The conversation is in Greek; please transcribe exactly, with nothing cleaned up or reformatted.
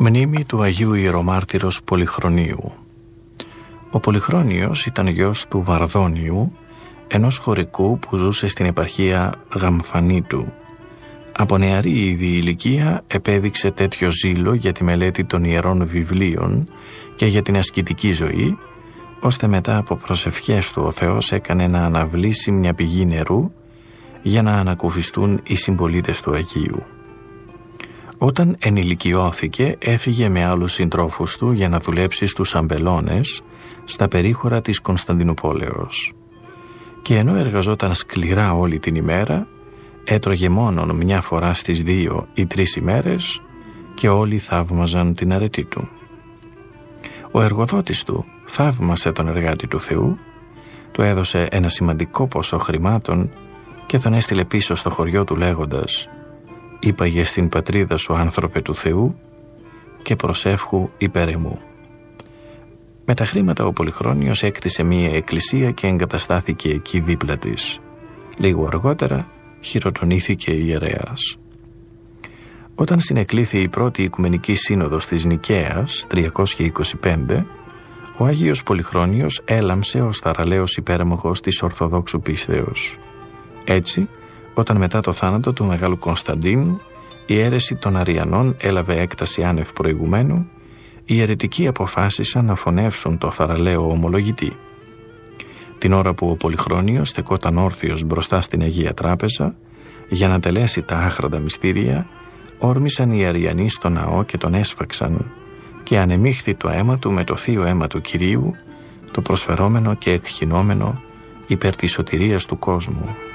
Μνήμη του Αγίου Ιερομάρτυρος Πολυχρονίου. Ο Πολυχρόνιος ήταν γιος του Βαρδόνιου, ενός χωρικού που ζούσε στην επαρχία Γαμφανίτου. Από νεαρή ήδη ηλικία επέδειξε τέτοιο ζήλο για τη μελέτη των ιερών βιβλίων και για την ασκητική ζωή, ώστε μετά από προσευχές του ο Θεός έκανε να αναβλήσει μια πηγή νερού για να ανακουφιστούν οι συμπολίτες του Αγίου. Όταν ενηλικιώθηκε, έφυγε με άλλους συντρόφους του για να δουλέψει στους αμπελώνες στα περίχωρα της Κωνσταντινουπόλεως. Και ενώ εργαζόταν σκληρά όλη την ημέρα, έτρωγε μόνον μια φορά στις δύο ή τρεις ημέρες και όλοι θαύμαζαν την αρετή του. Ο εργοδότης του θαύμασε τον εργάτη του Θεού, του έδωσε ένα σημαντικό ποσό χρημάτων και τον έστειλε πίσω στο χωριό του λέγοντας: «Είπαγε στην πατρίδα σου, άνθρωπε του Θεού, και προσεύχου υπέρ εμού». Με τα χρήματα ο Πολυχρόνιος έκτισε μία εκκλησία και εγκαταστάθηκε εκεί δίπλα της. Λίγο αργότερα χειροτονήθηκε ιερέας. Όταν συνεκλήθη η πρώτη Οικουμενική Σύνοδος της Νικαίας τριακόσια είκοσι πέντε, ο Άγιος Πολυχρόνιος έλαμψε ως θαραλέος υπέρμαχος της Ορθοδόξου πίστεως. Έτσι, όταν μετά το θάνατο του Μεγάλου Κωνσταντίνου η αίρεση των Αριανών έλαβε έκταση άνευ προηγουμένου, οι αιρετικοί αποφάσισαν να φωνεύσουν το θαραλέο ομολογητή. Την ώρα που ο Πολυχρόνιος στεκόταν όρθιος μπροστά στην Αγία Τράπεζα για να τελέσει τα άχραντα μυστήρια, όρμησαν οι Αριανοί στο ναό και τον έσφαξαν και ανεμίχθη το αίμα του με το θείο αίμα του Κυρίου, το προσφερόμενο και εκχυνόμενο υπέρ της σωτηρίας του κόσμου.